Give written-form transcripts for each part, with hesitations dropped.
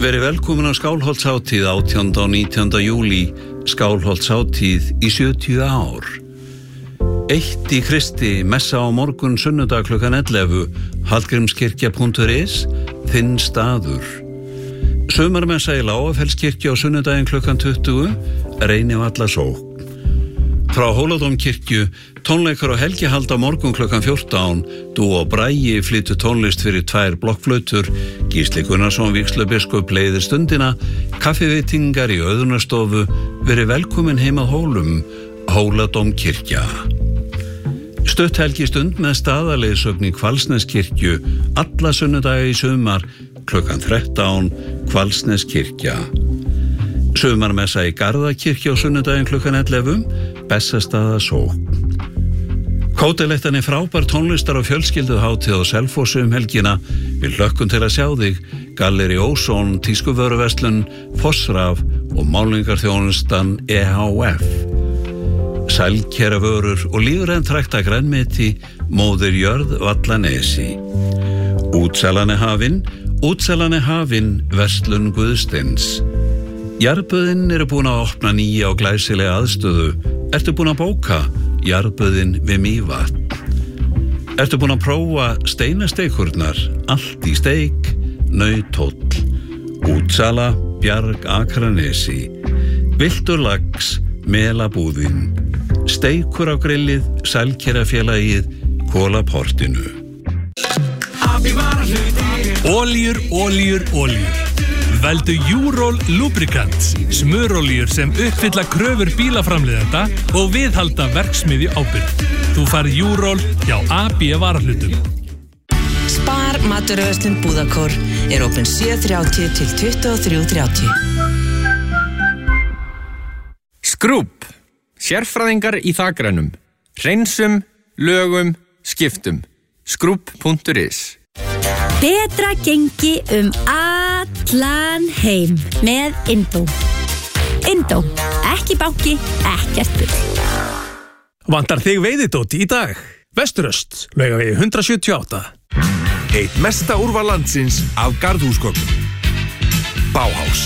Verið velkomin á Skálholtshátíð 18. og 19. júlí, Skálholtshátíð í 70 ár. Eitt í Kristi, messa á morgun sunnudag klukkan 11, hallgrímskirkja.is, þinn staður. Sumarmessa í Lágafellskirkju á sunnudaginn klukkan 20, Reynivallasókn. Frá Hóladómkirkju, tónleikar og helgihald á morgun klukkan 14, Dúo Bragi flytur tónlist fyrir 2 blokkflautur, Gísli Gunnarsson vígslubiskup leiðir stundina, kaffiveitingar í Auðunarstofu, verið velkomin heim að Hólum, Hóladómkirkja. Stutt helgistund með staðarleiðsögn í Hvalsneskirkju, alla sunnudaga í sumar, klukkan 13, Hvalsneskirkja. Sumarmessa í Garðakirkju á sunnudaginn klukkan 11, Bessastaðasókn. Kótilettan er frábær tónlistar og fjölskylduhátíð á Selfossi helgina. Við hlökkum til að sjá þig. Galleri Óson, tískuvöruverslun, Fossraf og málingarþjónustan EHF. Sælkeravörur og lífrænt ræktað grænmeti, móðir jörð Vallanesi. Útsalan er hafin, verslun Guðsteins. Jarðböðin eru búin að opna nýja og glæsilega aðstöðu. Ertu búin að bóka Jarðböðin við Mývatn? Ertu búin að prófa steinasteikurnar? Allt í steik, nauthóll. Útsala, Bjarg Akranesi. Villtur lax, Melabúðin. Steikur á grillið, Sælkerafélagið, Kolaportinu. Olíur. Veldu Júról Lubricants, smurolíur sem uppfylla kröfur bílaframleiðenda og viðhalda verksmiðju ábyrgð. Þú færð Júról hjá AB Varahlutum. Spar maturverslun Búðakór er opin 7:30 til 23:30. Skrúp, sérfræðingar í þakrænum, hreinsum, lögum, skiptum. Skrúp.is. Betra gengi allan heim með Indó. Indó, ekki banki, ekkert bull. Vantar þig veiðidót í dag? Vesturöst, Laugavegi 178. Eitt mesta úrval landsins af garðhúsgögnum. Bauhaus.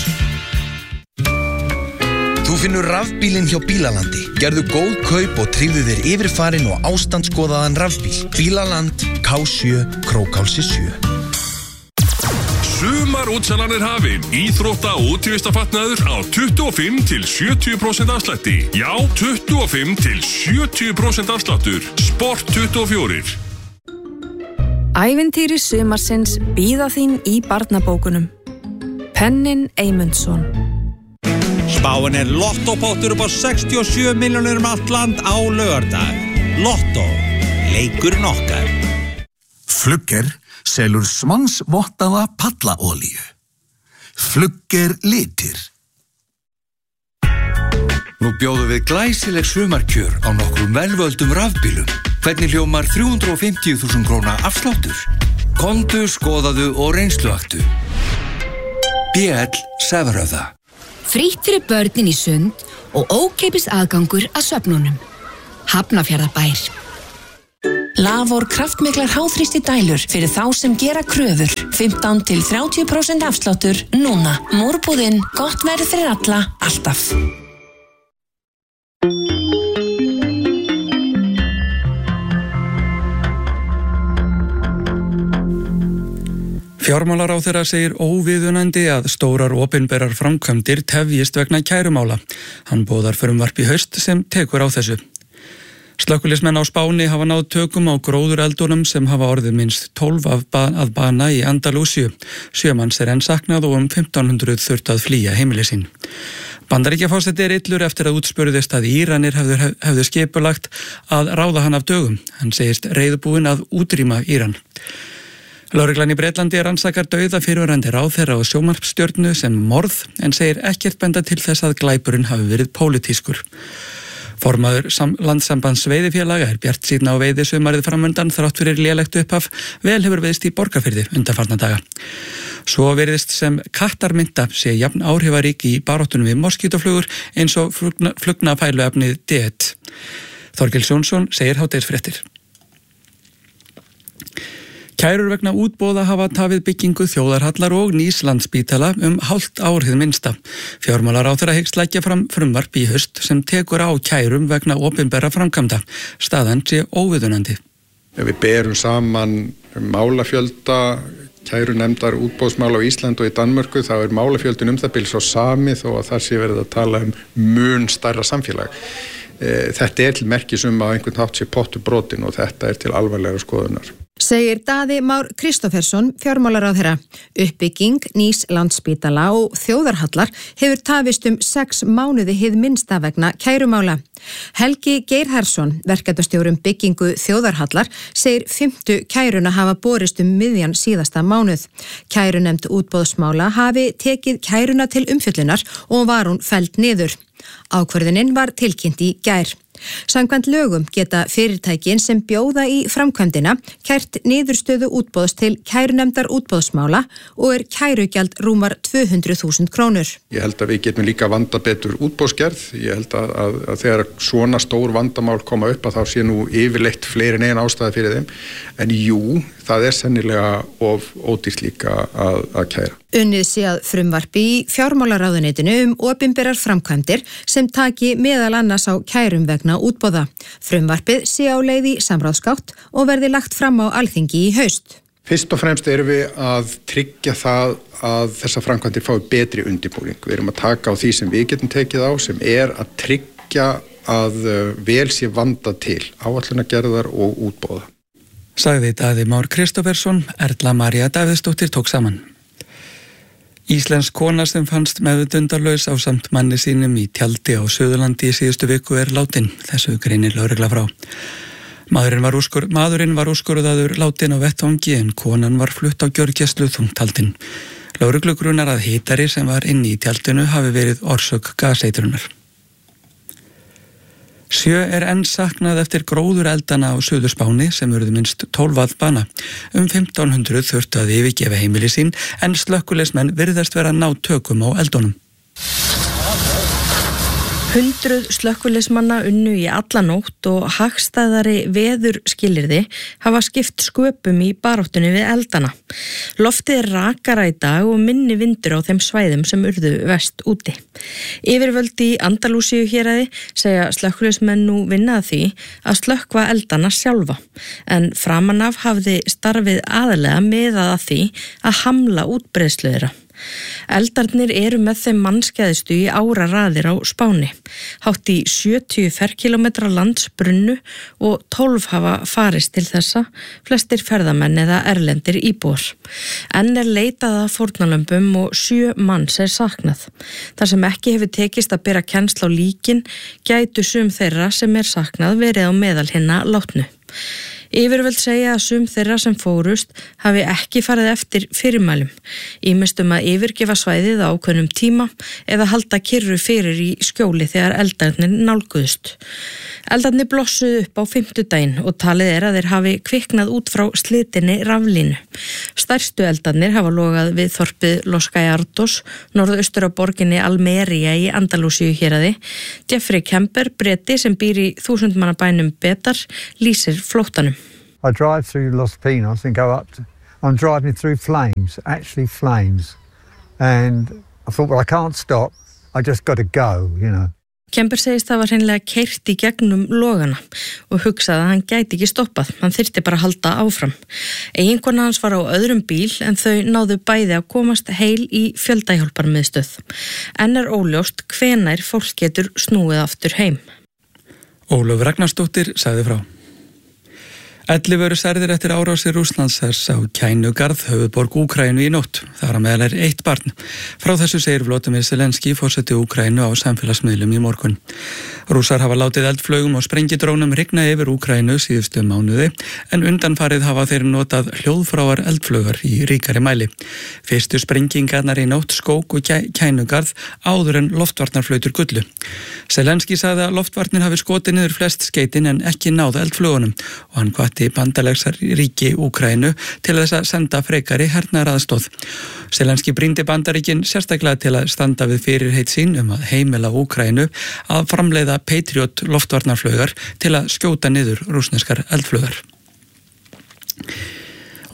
Þú finnur rafbílinn hjá Bílalandi. Gerðu góð kaup og tryggðu þér yfirfarinn og ástandskoðaðan rafbíl. Bílaland, K7, Krókálsi 7. Sumarútsalan er hafin. Íþrótta- og útivistafatnaður á 25 til 70% afslætti. Já, 25 til 70% afsláttur. Sport 24. Ævintýri sumarsins bíða þín í barnabókunum. Pennin Eymundsson. Spáin er lottopottur upp á 67 milljónir allt land á laugardag. Lottó, leikurinn okkar. Flugger selur svansvottaða pallaolíu. Flugger litir. Nú bjóðum við glæsileg sumarkjör á nokkrum velvöldum rafbílum. Hvernig hljómar 350.000 króna afsláttur? Komdu, skoðaðu og reynsluaktu. BL Severöða. Frítt fyrir börnin í sund og ókeypis aðgangur að svefnunum. Hafnarfjarðarbær. Lavor kraftmiklar háþrýsti dælur fyrir þá sem gera kröfur. 15 til 30% afsláttur núna. Múrbúðinn, gott verð fyrir alla, alltaf. Fjármálaráðherra segir óviðunandi að stórar opinberar framkvæmdir tefjist vegna kærumála. Hann boðar frumvarp í haust sem tekur á þessu. Slökkviliðsmenn á Spáni hafa náð tökum á gróðureldunum sem hafa orðið minnst 12 að bana í Andalúsíu. 7 manns er enn saknað og 1500 þurft að flýja heimili sín. Bandaríkjaforseti er illur eftir að útspurðist að Íranir hefðu skipulagt að ráða hann af dögum. Hann segist reiðubúinn að útrýma Íran. Lögreglan í Bretlandi rannsakar dauða fyrrverandi ráðherra og sjónvarpsstjörnu sem morð en segir ekkert benda til þess að glæpurinn hafi verið pólitískur. Formaður Landssambands veiðifélaga er bjartsýnn á veiðisumarið framundan þrátt fyrir lélegt upphaf, vel hefur veiðst í Borgarfirði undanfarna daga. Svo virðist sem kattarmynda sé jafn áhrifarík í baráttunum við moskítoflugur eins og flugnafæluefnið DEET. Þorkell Jónsson segir hádegisfréttir. Kærur vegna útboða hafa tafið byggingu þjóðarhallar og nýs Landspítala hálft ár hið minnsta. Fjármálaráðherra hyggst leggja fram frumvarp í haust sem tekur á kærum vegna opinberra framkvæmda. Staðan sé óviðunandi. Við berum saman málafjölda kærunefndar útboðsmála á Íslandi og í Danmörku, þá málafjöldin það bil svo sami þó að þar sé verið að tala mun stærra samfélag. Þetta til merkis að einhvern hátt sé pottur brotin og þetta til alvarlega skoðunar. Segir Daði Már Kristófersson, fjármálaráðherra. Uppbygging nýs Landspítala og þjóðarhallar hefur tafist 6 mánuði hið minnsta vegna kærumála. Helgi Geirharðsson, verkefnastjóri byggingu þjóðarhallar, segir 5. kæruna hafa borist miðjan síðasta mánuð. Kærunefnd útboðsmála hafi tekið kæruna til umfjöllunar og var hún felld niður. Ákvörðunin var tilkynnt í gær. Samkvæmt lögum geta fyrirtækin sem bjóða í framkvæmdina kært niðurstöðu útboðs til kærunefndar útboðsmála og kærugjald rúmar 200.000 krónur. Ég held að við getum líka vanda betur útboðsgerð. Ég held að þegar svona stór vandamál koma upp að þá sé nú yfirleitt fleiri en ein ástæða fyrir þeim. En jú, það sennilega of ódýrt líka að kæra. Unnið sé að frumvarpi í fjármálaráðuneytinu opinberar framkvæmdir sem taki meðal annars á kærum vegna útboða. Frumvarpið sé á leið í samráðsgátt og verði lagt fram á Alþingi í haust. Fyrst og fremst við að tryggja það að þessar framkvæmdir fái betri undirbúning. Við erum að taka á því sem við getum tekið á, sem að tryggja að vel sé vandað til áætlunargerðar og útboða. Sagði Daði Már Kristófersson, Erla María Davíðsdóttir tók saman. Íslensk kona sem fannst meðvitundarlaus ásamt manni sínum í tjaldi á Suðurlandi í síðustu viku látin. Þessu greinir lögregla frá. Maðurinn var úrskurðaður látin á vettvangi en konan var flutt á gjörgæslu þungtaldin. Lögreglu grunar að hitari sem var inni í tjaldinu hafi verið orsök gaseitrunar. 7 enn saknað eftir gróður eldana á Suðurspáni sem urðu minnst 12 að bana. 1500 þurftu að yfirgefa heimili sín en slökkviliðsmenn virðast vera að ná tökum á eldunum. 100 slökkviliðsmanna unnu í alla nótt og hagstæðari veðurskilyrði hafa skipt sköpum í baráttunni við eldana. Loftið rakara í dag og minni vindur á þeim svæðum sem urðu verst úti. Yfirvöld í Andalúsíu héraði segja slökkviliðsmenn nú vinna að því að slökkva eldana sjálfa, en framan af hafði starfið aðalega miðað að því að hamla útbreiðslu þeirra. Eldarnir eru með þeim mannskæðistu í áraraðir á Spáni. Hátt í 70 ferkilometra landsbrunnu og 12 hafa farist til þessa, flestir ferðamenn eða erlendir íbúar. Enn leitað að fórnarlömbum og 7 manns saknað. Þar sem ekki hefur tekist að bera kennsl á líkin, gætu sum þeirra sem saknað verið á meðal hinna látnu. Yfirvöld segja að sum þeirra sem fórust hafi ekki farið eftir fyrirmælum, ýmist að yfirgefa svæðið á ákveðnum tíma eða halda kyrru fyrir í skjóli þegar eldarnir nálguðust. Eldarnir blossuðu upp á 5. og talið að þeir hafi kviknað út frá slitinni raflínu. Stærstu eldarnir hafa logað við þorpið Los Gallardos, norðaustur á borginni Almería í Andalúsíu héraði. Jeffrey Kemper, Breti sem býr í 1000 manna bænum Betar, lýsir flóttanum. I drive through Los Pinos and go up I'm driving through flames, actually flames. And I thought, well, I can't stop. I just got to go, you know. Kemper segist það var hreinlega keyrt í gegnum logana og hugsaði að hann gæti ekki stoppað. Hann þyrfti bara að halda áfram. Eiginkona hans var á öðrum bíl en þau náðu bæði að komast heil í fjöldahjálparmiðstöð. Enn óljóst hvenær fólk getur snúið aftur heim. Ólöf Ragnarsdóttir sagði frá. 11 voru særðir eftir árásir Rússlandshers á Kænugarð, höfuðborg Úkraínu í nótt. Þar á meðal 1 barn. Frá þessu segir Volodymyr Zelenský, forseti Úkraínu, á samfélagsmiðlum í morgun. Rússar hafa látið eldflaugum og sprengidrónum rigna yfir Úkraínu síðustu mánuði, en undanfarið hafa þeir notað hljóðfráar eldflaugar í ríkari mæli. Fyrstu sprengingarnar í nótt skók og Kænugarð áður en loftvarnarflautur gullu. Zelenský sagði að loftvarnir hafi skotið niður flest skeytin en ekki náð eldflaugunum og hann hvatti bandalagsríki Úkraínu til þess að senda frekari hernaðaraðstoð. Zelenský brýndi Bandaríkin sérstaklega til að standa við fyrirheit sín að heimila Úkraínu að framleiða Patriot loftvarnarflaugar til að skjóta niður rússneskar eldflaugar.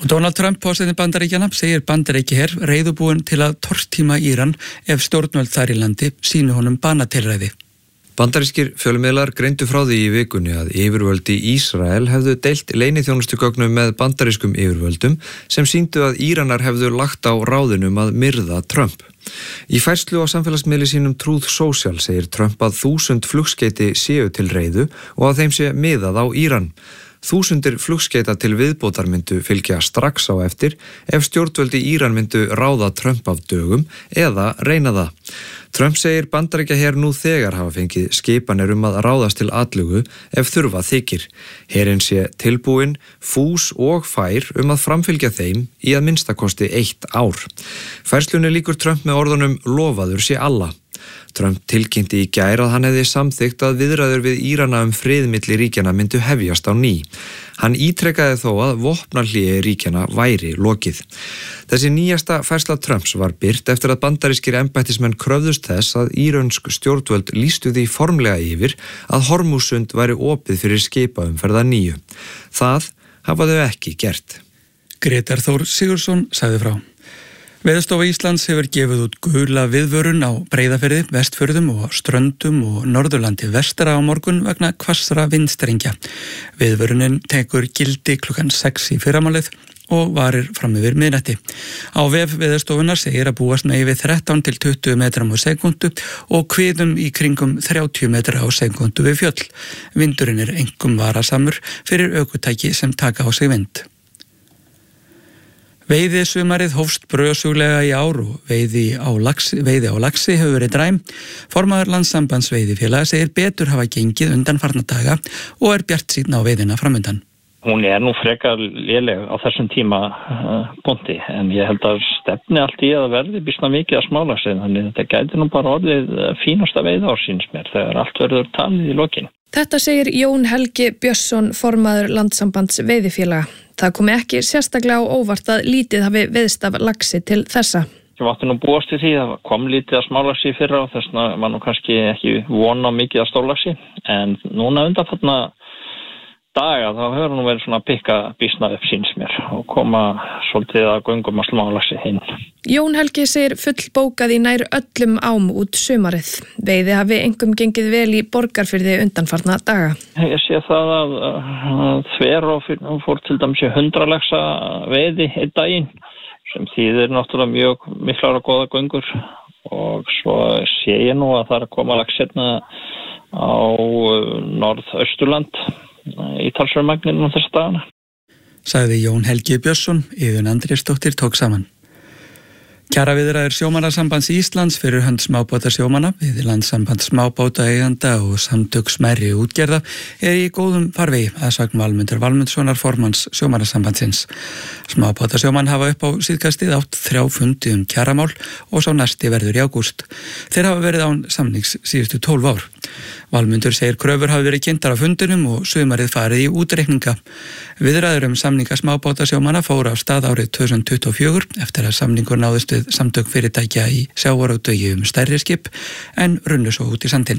Og Donald Trump, forseti Bandaríkjanna, segir Bandaríkjaher reiðubúinn til að tortíma Íran ef stjórnvöld þar í landi sýni honum banatilræði. Bandarískir fjölmiðlar greindu frá því í vikunni að yfirvöld í Ísrael hefðu deilt leyniþjónustugögnum með bandarískum yfirvöldum sem sýndu að Íranar hefðu lagt á ráðinum að myrða Trump. Í færslu á samfélagsmiðli sínum Truth Social segir Trump að 1000 flugskeyti séu til reiðu og að þeim sé miðað á Íran. 1000 flugskeita til viðbótar myndu fylgja strax á eftir ef stjórnvöld í Íran myndu ráða Trump af dögum eða reyna það. Trump segir Bandaríkjaher nú þegar hafa fengið skipanir að ráðast til atlugu ef þurfa þykir. Herinn sé tilbúinn, fús og fær að framfylgja þeim í að minnstakosti 1 ár. Færslunni lýkur Trump með orðunum lofaður sé alla. Trump tilkynnti í gær að hann hefði samþykkt að viðræður við Írana frið milli ríkjanna myndu hefjast á ný. Hann ítrekkaði þó að vopnahléi ríkjanna væri lokið. Þessi nýjasta færsla Trumps var birt eftir að bandarískir embættismenn kröfðust þess að írönsk stjórnvöld lýstu því formlega yfir að Hormúzsund væri opið fyrir skipaumferð að nýju. Það hafa þau ekki gert. Grétar Þór Sigurðsson sagði frá. Veðurstofa Íslands hefur gefið út gula viðvörun á Breiðafirði, Vestfjörðum og Ströndum og Norðurlandi vestra á morgun vegna hvassra vindstrengja. Viðvörunin tekur gildi klukkan 6 í fyrramálið og varir fram yfir miðnætti. Á vef Veðurstofunar segir að búast með yfir 13 til 20 metrum á sekúndu og kviðum í kringum 30 metra á sekúndu við fjöll. Vindurinn einkum varasamur fyrir ökutæki sem taka á sig vind. Veiði sumarið hófst brösuglega í ár og veiði á laxi hefur verið dræm. Formaður Landssambands veiðifélaga segir betur hafa gengið undanfarna daga og bjartsýnn á veiðina framundan. Hún nú frekar léleg á þessum tíma punkti en ég held að stefni allt í að verði býsna mikið að smálaxi þannig þetta gæti bara orðið fínasta veiða ársins mér þegar allt verður talið í lokin. Þetta segir Jón Helgi Björnsson, formaður Landssambands veiðifélaga. Það komi ekki sérstaklega á óvart að lítið hafi veiðst af laxi til þessa. Ég mátti búast til því að kom lítið að smálaxi í fyrra og þessna var kannski ekki von á mikið að stórlaxi en núna undanfarna daga þá hefur verið svona að pikka býsna upp síns mér og koma svolítið að göngum að smálaxi hinn. Jón Helgi segir fullbókað í nær öllum ám út sumarið. Veiði hafi einkum gengið vel í Borgarfirði undanfarna daga. Ég sé það að Þverá fór til dæmis 100 laxa veiði einn daginn sem þýðir náttúrulega mjög miklar og góða göngur og svo sé ég nú að það er að koma lax hérna á Norðausturland í talsverðmagninu þessa dagana. Sagði Jón Helgi Björnsson, Iðunn Andrésdóttir tók saman. Kjaraviðræður Sjómannasambands Íslands fyrir hönd smábátasjómanna við Landssamband smábátaeigenda og samtök smærri útgerða í góðum farvegi að sagn Valmundur Valmundssonar formanns Sjómannasambandsins. Smábátasjómann hafa upp á síðkastið átt 3 fundi kjaramál og sá næsti verður í ágúst. Þeir hafa verið án samnings síðustu 12 ár. Valmundur segir kröfur hafi verið kynntar á fundinum og sumarið farið í útreikninga. Viðræður samninga smábátasjómanna fóru af stað árið 2024 eftir að samningur náðust við samtök fyrirtækja í sjávarútvegi stærri skip en runnu svo út í sandinn.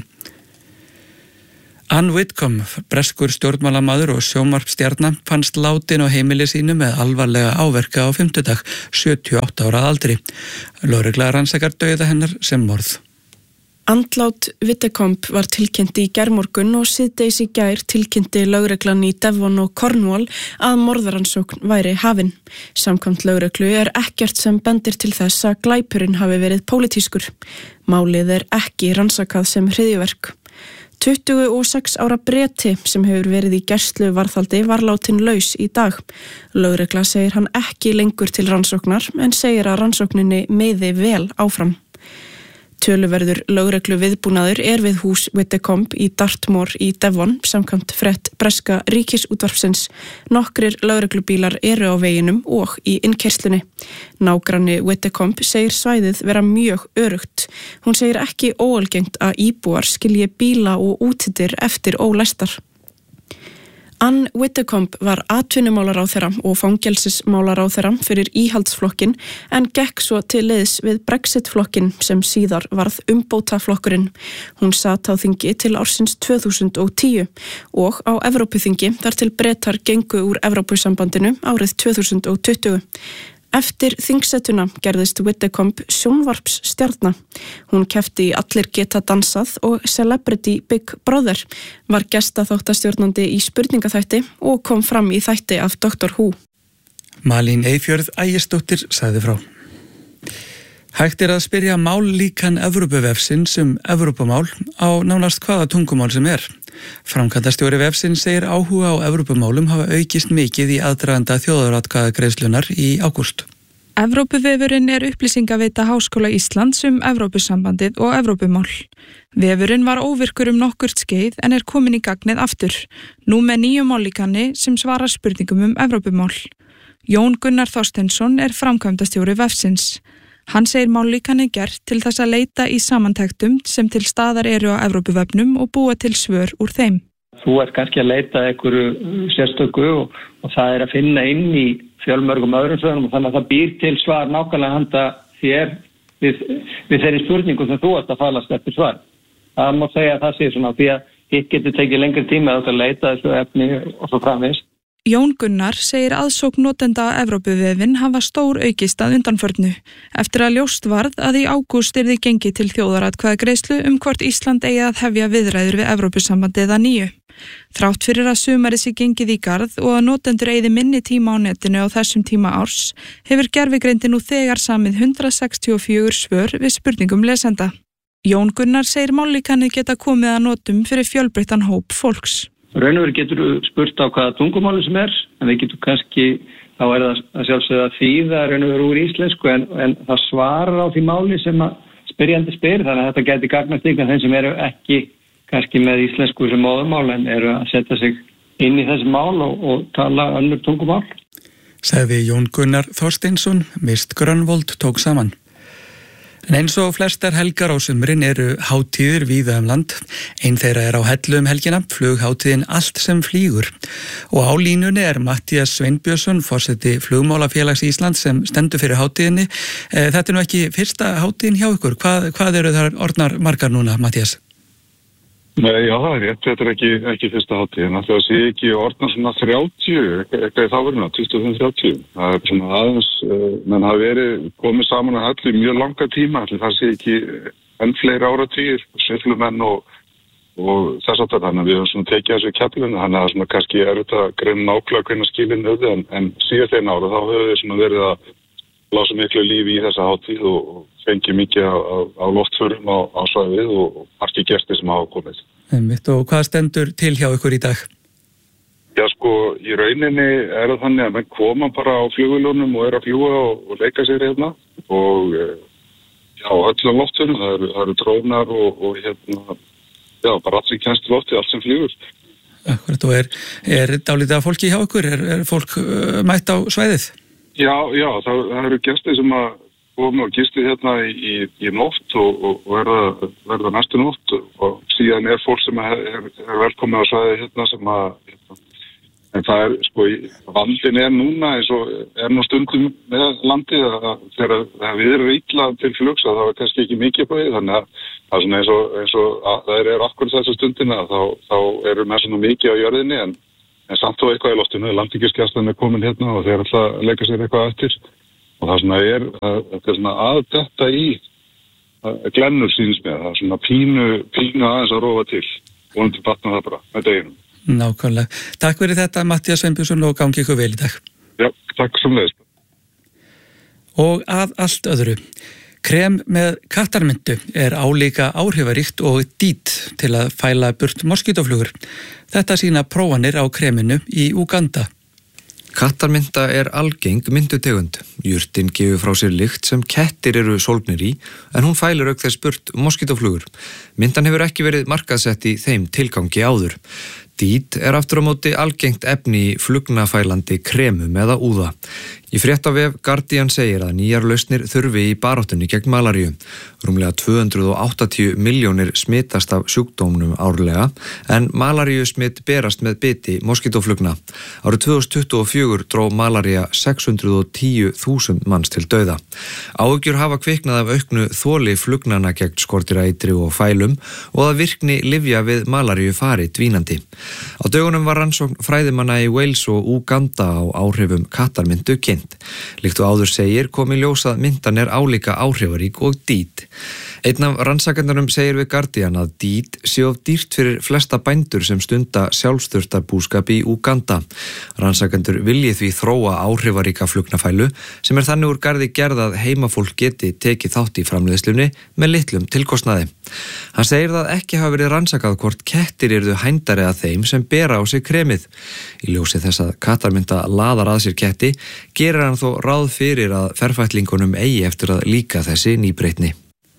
Ann Whitcomb, breskur stjórnmálamaður og sjónvarpsstjarna, fannst látin á heimili sínu með alvarlega áverka á 50. 78 ára að aldri. Lögregla rannsakar dauða hennar sem morð. Andlát Whitcomb var tilkynnt í gærmorgun og síðdegis í gær tilkynnti lögreglan í Devon og Cornwall að morðrannsókn væri hafin. Samkvæmt lögreglu ekkert sem bendir til þess að glæpurinn hafi verið pólitískur. Málið ekki rannsakað sem hryðjuverk. 26 ára Breti sem hefur verið í gæsluvarðhaldi var látin laus í dag. Lögregla segir hann ekki lengur til rannsóknar en segir að rannsókninni meiði vel áfram. Töluverður lögreglu viðbúnaður við hús Whitcomb í Dartmoor í Devon samkvæmt frétt breska ríkisútvarpsins. Nokkrir lögreglubílar á veginum og í innkeyrslunni. Nágranni Whitcomb segir svæðið vera mjög öruggt. Hún segir ekki óalgengt að íbúar skilji bíla og útidyr eftir ólæstar. Ann Widdecombe var atvinnumálaráðherra og fangelsismálaráðherra fyrir íhaldsflokkin en gekk svo til leiðs við Brexit-flokkin sem síðar varð umbótaflokkurinn. Hún sat á þingi til ársins 2010 og á Evrópuþingi þar til Bretar gengu úr Evrópusambandinu árið 2020. Eftir þingsetuna gerðist Widdecombe sjónvarpsstjarna. Hún keppti í Allir geta dansað og Celebrity Big Brother, var gestaþáttastjórnandi í spurningaþætti og kom fram í þætti af Dr. Who. Malín Eyfjörð Ægisdóttir sagði frá. Hægt að spyrja mállíkan Evrópuvefsins Evrópumál á nánast hvaða tungumál sem Framkvæmdastjóri vefsins segir áhuga á Evrópumálum hafa aukist mikið í aðdraganda þjóðaratkvæðagreiðslunnar í ágúst. Evrópuvefurinn upplýsingaveita Háskóla Íslands Evrópusambandið og Evrópumál. Vefurinn var óvirkur nokkurt skeið en komin í gagnið aftur, nú með nýju mállíkani sem svarar spurningum Evrópumál. Jón Gunnar Þorsteinsson framkvæmdastjóri vefsins. Hann segir mállíkani gert til þess að leita í samantektum sem til staðar á Evrópuvefnum og búa til svör úr þeim. Þú kannski að leita einhverju sérstöku og það að finna inn í fjölmörgum öðrum svörum og þannig að það býr til svar nákvæmlega handa þér við þeirri spurningu sem þú að falast eftir svar. Það má segja að það sé svona því að hitt getur tekið lengri tíma að leita þessu efni og svo framvegis. Jón Gunnar segir aðsókn notenda á Evrópuvefinn hafa stór aukist að undanförnu, eftir að ljóst varð að í ágúst yrði gengið til þjóðaratkvæðagreiðslu hvort Ísland eigi að hefja viðræður við Evrópusambandið að nýju. Þrátt fyrir að sumarið sé gengið í garð og að notendur eyði minni tíma á netinu á þessum tíma árs, hefur gervigreindin nú þegar samið 164 svör við spurningum lesenda. Jón Gunnar segir mállíkanið geta komið að notum fyrir fjölbreyttan hóp fólks. Raun og veru getur spurt á hvaða tungumáli sem en við getum kannski, þá það að sjálfsögða þýða raun og veru úr íslensku en það svarar á því máli sem að spyrjandi spyr, þannig að þetta geti gagnast ykkur þeim sem ekki kannski með íslensku sem móðurmál en að setja sig inn í þessi mál og tala önnur tungumál. Sagði Jón Gunnar Þorsteinsson, Mist Grönvold tók saman. En eins og flestar helgar á sumrin hátíðir víða land. Ein þeirra á Hellu helgina, flughátíðin Allt sem flýgur. Og á línunni Matthías Sveinbjörnsson, forseti Flugmálafélags Íslands sem stendur fyrir hátíðinni. Þetta nú ekki fyrsta hátíðin hjá ykkur. Hvað þar orðnar margar núna, Matthías? Nei, já, það rétt. Þetta ekki fyrsta hátíðin. Það sé ekki orðnar svona 30, eitthvað í þáveruna, 25-30. Það svona aðeins, menn hafa komið saman að Hellu mjög langa tíma. Það sé ekki enn fleiri áratugir, sveiflumenn og þess að þannig að við höfum svona tekið þessu kjallinu. Þannig að svona kannski þetta greina nákvæmlega hvernig skilin auðvitað en síðast einn ára þá höfum við svona verið að lása miklu lífi í þessa hátíð og fengið mikið á loftförum á svæðið og margir gestir sem hafa komið. Og hvað stendur til hjá ykkur í dag? Já, í rauninni það þannig að menn koma bara á flugvélunum og að fljúga og leika sér hérna og öllum loftförum, það eru drónar og bara allt sem kemst til loftið, allt sem flýgur. Akkurat, og dálítið af fólki hjá ykkur? Fólk mætt á svæðið? Já, það eru gestir sem að koma og gisti hérna í nótt og verða næstu nótt og síðan fólk sem velkomið á svæði hérna sem en það vandin núna eins og nú stundum með landið að þegar við illa til flugs að það var kannski ekki mikið på því þannig að það er svona eins og það akkurat þessu stundina þá með svona mikið á jörðinni en samt þó eitthvað í loftinu, landhelgisgæslan komin hérna og þeir ætla að leika sér eitthvað eftir og það svona þetta svona að þetta í glennur síns með, það svona pínu aðeins að rófa til og undir batna það bara með deginum. Nákvæmlega. Takk fyrir þetta Matthías Sveinbjörnsson og gangi ykkur vel í dag. Já, takk sömuleiðis. Og að allt öðru. Krem með kattarmyndu álíka áhrifaríkt og dýt til að fæla burt moskítoflugur. Þetta sýna prófanir á kreminu í Uganda. Kattarmynda algeng myndutegund. Jurtin gefur frá sér lykt sem kettir eru sólgnir í, en hún fælir auk þess burt moskítoflugur. Myndan hefur ekki verið markaðsett í þeim tilgangi áður. Dýt aftur á móti algengt efni í flugnafælandi kremum eða úða. Í fréttavef Guardian segir að nýjar lausnir þurfi í baráttunni gegn malaríu. Rúmlega 280 milljónir smitast af sjúkdómnum árlega en malaríusmitt berast með biti moskítóflugna. Árið 2024 dró malaría 610.000 manns til dauða. Áhyggjur hafa kviknað af auknu þoli flugnana gegn skordýraeitri og fælum og að virkni lyfja við malaríu fari dvínandi. Á dögunum var rannsókn fræðimanna í Wales og Uganda á áhrifum kattarmyndu kynnt. Líkt og áður segir kom í ljós að myndan er álíka áhrifarík og dít. Einn af rannsakendarum segir við Guardian að dít sé of dýrt fyrir flesta bændur sem stunda sjálfsþurftarbúskap í Uganda. Rannsakendur vilji því þróa áhrifaríka flugnafælu sem er þannig úr garði gerð að heimafólk geti tekið þátt í framleiðslunni með litlum tilkostnaði. Hann segir það ekki hafa verið rannsakað hvort kettir yrðu hændari að þeim sem bera á sig kremið. Í ljósi þess að kattarmynda laðar að sér ketti gerir hann þó ráð fyrir að ferfætlingunum eigi eftir að líka þessi nýbreytni.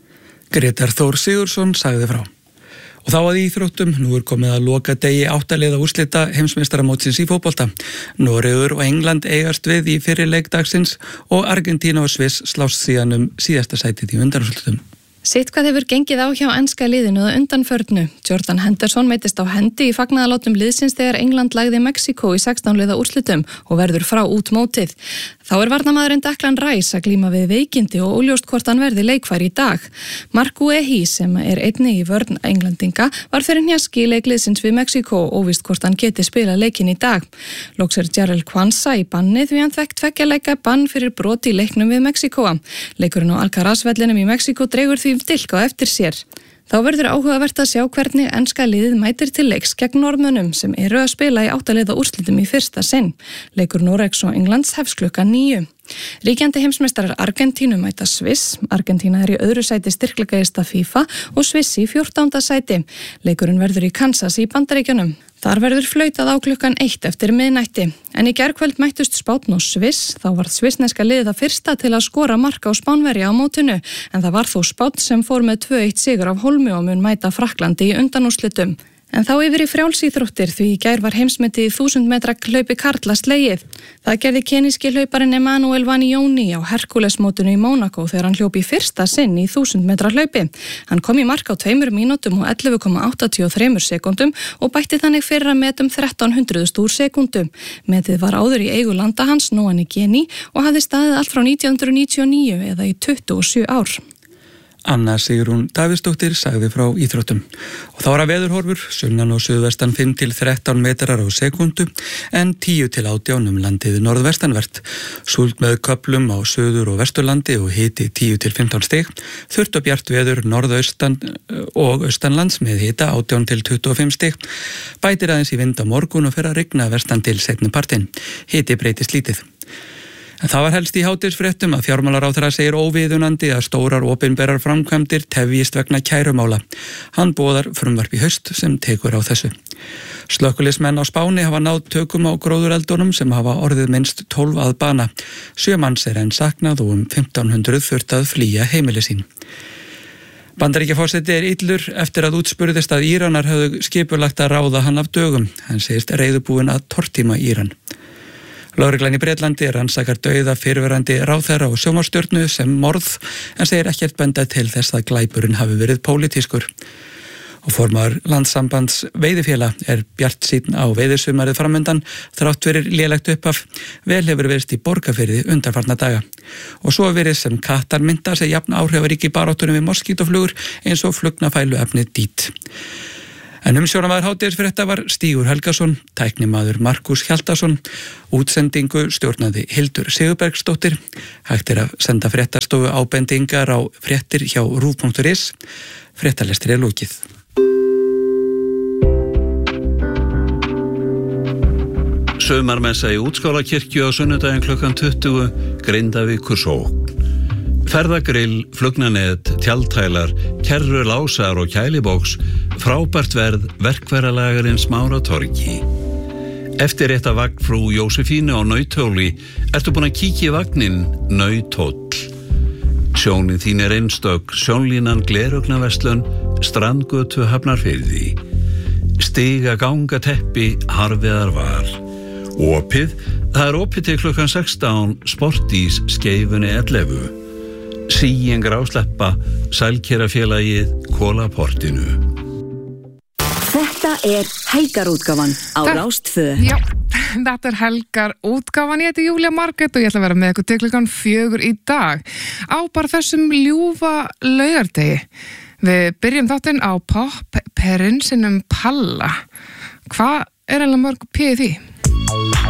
Grétar Þór Sigurðsson sagði frá. Og þá að íþróttum, nú komið að loka degi 8 liða úrslita heimsmeistaramótsins í fótbolta. Noregur og England eigast við í fyrri leik dagsins og Argentína og Sviss slást síðan síðasta sætið í undanúrslitum. Sitt hvað hefur gengið á hjá enska liðinu að undanförnu. Jordan Henderson meiddist á hendi í fagnaðarlátum liðsins þegar England lagði Mexíkó í 16 liða úrslitum og verður frá út mótið. Þá varnarmaðurinn Declan Rice að glíma við veikindi og óljóst hvort hann verði leikfær í dag. Mark Guehi sem er einnig í vörn Englendinga var fyrir hnjaski í leik liðsins við Mexíkó og óvíst hvort hann geti spilað leikinn í dag. Loks er Jarrell Kwanza í banni því hann fekk 2 leika bann fyrir brot í leiknum við Mexíkó. Leikurinn á Alcaraz-vellinum í Mexíkó dregur því dilk á eftir sér. Þá verður áhugavert að sjá hvernig enska liðið mætir til leiks gegn Norðmönnum sem eru að spila í 8 liða úrslitum í fyrsta sinn. Leikur Noregs og Englands hefst klukkan 9. Ríkjandi heimsmeistarar Argentínu mæta Sviss. Argentína er í öðru sæti styrkleikagista FIFA og Sviss í 14. sæti. Leikurinn verður í Kansas í Bandaríkjunum. Þar verður flautað á klukkan 1 eftir miðnætti. En í gærkvöld mættust Spánn og Sviss. Þá varð svissneska liðið það fyrsta til að skora mark á Spánverja á mótinu. En það var þó Spánn sem fór með 2-1 sigur af Hólmi og mun mæta Frakklandi í undanúrslitum. En þá yfir í frjálsíþróttir því í gær var heimsmetið í 1000 metra hlaupi karla slegið. Það gerði keníski hlauparinn Emmanuel Vanioni á Herkulesmótinu í Mónakó þegar hann hljóp í fyrsta sinn í 1000 metra hlaupi. Hann kom í mark á 2 mínútum og 11,83 sekúndum og bætti þannig fyrra metum 1300 úr sekúndu. Metið var áður í eigu landa hans Noah Geni og hafði staðið allt frá 1999 eða í 27 ár. Anna Sigrún Davíðsdóttir sagði frá íþróttum. Og þá að veðurhorfur, sunnan og suðvestan 5-13 metrar á sekundu en 10-18 landið norðvestanvert. Súld með köflum á suður og vesturlandi og hiti 10-15 stig. Þurrt og bjart veður norðaustan og austanlands með hita 18-25 stig. Bætir aðeins í vind á morgun og fer að rigna vestan til seinni partinn. Hiti breytist lítið. En það var helst í hádegisfréttum að fjármálaráðherra segir óviðunandi að stórar opinberar framkvæmdir tefjist vegna kærumála. Hann boðar frumvarp í haust sem tekur á þessu. Slökkviliðsmenn á Spáni hafa náð tökum á gróðureldunum sem hafa orðið minnst 12 að bana. 7 manns er enn saknað og 1500 þurft að flýja heimili sín. Bandaríkjaforseti er illur eftir að útspurðist að Íranar höfðu skipulagt að ráða hann af dögum. Hann segist reiðubúinn að tortíma Íran. Lögreglan í Bretlandi rannsakar dauða fyrrverandi ráðherra og sjónvarpsstjörnu sem morð en segir ekkert benda til þess að glæpurinn hafi verið pólitískur. Og formaður Landssambands veiðifélag er bjartsýnn á veiðisumarið framundan þrátt fyrir lélegt upphaf. Vel hefur verið í Borgarfirði undanfarna daga. Og svo verið sem kattarmynda sem jafn áhrifarík í baráttunum við moskítoflugur eins og flugnafælu efnið dít. En umsjónamaður hádegisfrétta var Stígur Helgason, tæknimaður Markus Hjaltason, útsendingu stjórnaði Hildur Sigurbergsdóttir. Hægt er að senda fréttastofu ábendingar á fréttir hjá rúv.is. Fréttalestri er lokið. Saumarmessa í Útskálakirkju á sunnudaginn klukkan 20, Grindavíkur sókn. Ferðagrill, flugnanet, tjaldhælar, kerru, lásar og kælibóks, frábært verð verkfæralagarinn Smáratorgi. Eftir eitt af vagn frú Jósefínu á Nauthóli ertu búin að kíkja í vagnin Nauthóll. Sjónin þín er einstök, sjónlínan Gleraugnarverslun, Strandgötu Hafnarfirði. Stiga ganga teppi Harviðar var. Opið Það er opið til klukkan 16, Sportís skeifunni 11. Síin grásleppa, sælkerafélagið Kólaportinu. Þetta er Helgarútgáfan á Rás 2. Já, þetta er Helgarútgáfan. Ég heiti Júlía Margrét og ég ætla að vera með ykkur til klukkan 4 í dag. Á bara þessum ljúfa laugardegi. Við byrjum þáttinn á Pop Perinsinum Palla. Hvað er eiginlega mörg P í því?